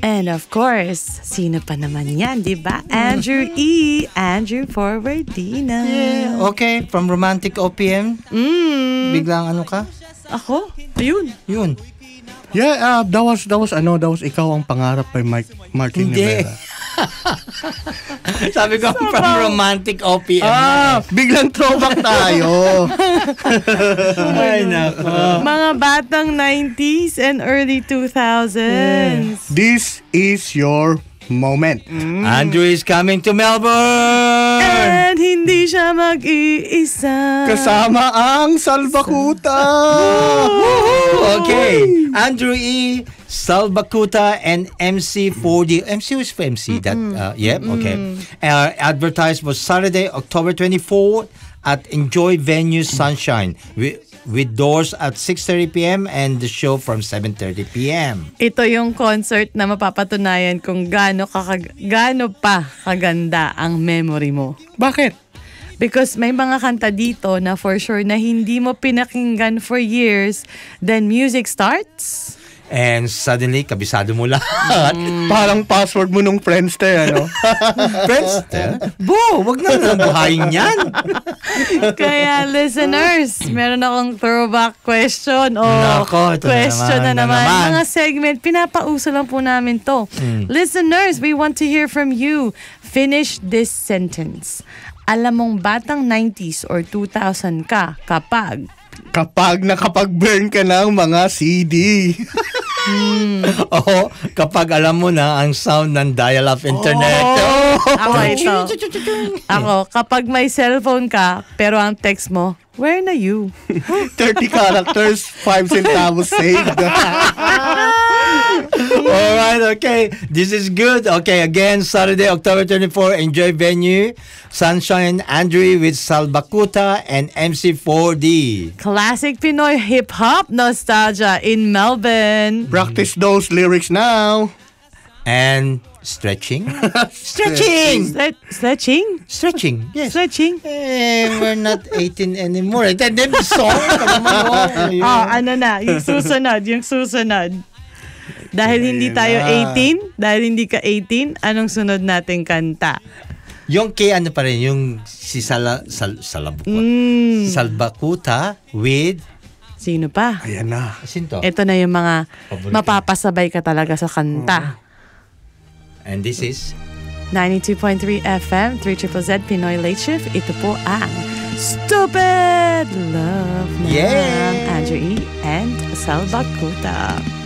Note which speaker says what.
Speaker 1: And of course, sino pa naman yan, di ba? Andrew E. Andrew Forwardina.
Speaker 2: Yeah, okay. From Romantic OPM. Biglang ano ka?
Speaker 1: Ako? Ayun.
Speaker 2: Yun.
Speaker 3: Yeah, that was ikaw ang pangarap kay Martin
Speaker 2: Hindi.
Speaker 3: Rivera.
Speaker 2: Sabi ko from Romantic OPM.
Speaker 3: Biglang throwback tayo.
Speaker 2: Ay, nako.
Speaker 1: Mga batang 90s and early 2000s.
Speaker 3: This is your moment.
Speaker 2: Andrew is coming to Melbourne.
Speaker 1: And hindi siya mag-iisa.
Speaker 3: Kasama ang Salbakuta.
Speaker 2: Okay. Andrew E., Salbakuta, and MC4D. MC was for MC. Okay. Advertised for Saturday, October 24 at Enjoy Venue Sunshine with doors at 6:30 p.m. and the show from 7:30 p.m.
Speaker 1: Ito yung concert na mapapatunayan kung gaano pa kaganda ang memory mo.
Speaker 3: Bakit?
Speaker 1: Because may mga kanta dito na for sure na hindi mo pinakinggan for years, then music starts.
Speaker 2: And suddenly, kabisado mo lahat.
Speaker 3: Parang password mo nung Friendster, ano?
Speaker 2: Friendster? Wag na buhayin yan.
Speaker 1: Kaya listeners, meron akong throwback question o question na naman. Mga segment, pinapauso lang po namin to. Listeners, we want to hear from you. Finish this sentence. Alam mong batang 90s or 2000 ka kapag
Speaker 3: nakapag-burn ka ng mga CD.
Speaker 2: Oo, kapag alam mo na ang sound ng dial-up internet.
Speaker 1: Ako ito. Ako, kapag may cellphone ka, pero ang text mo, where na you?
Speaker 3: 30 characters, 5 centavos saved.
Speaker 2: Alright, okay. This is good. Okay, again, Saturday, October 24, Enjoy Venue, Sunshine, Andrew with Salbakuta and MC4D.
Speaker 1: Classic Pinoy hip-hop nostalgia in Melbourne.
Speaker 3: Practice those lyrics now.
Speaker 2: And stretching? Stretching!
Speaker 1: Stretching?
Speaker 2: Yes.
Speaker 1: Stretching?
Speaker 2: We're not 18 anymore. And then the song.
Speaker 1: Ano na? Yung susunod. Dahil hindi tayo 18, dahil hindi ka 18, anong sunod nating kanta?
Speaker 2: Yung kay ano pa rin, yung si Salbakuta with...
Speaker 1: Sino pa?
Speaker 3: Ayan na.
Speaker 2: Sinto?
Speaker 1: Ito na yung mga mapapasabay ka talaga sa kanta.
Speaker 2: And this is...
Speaker 1: 92.3 FM, 3ZZZ Pinoy Late Shift. Ito po ang Stupid Love ng Andrew E. and Salbakuta.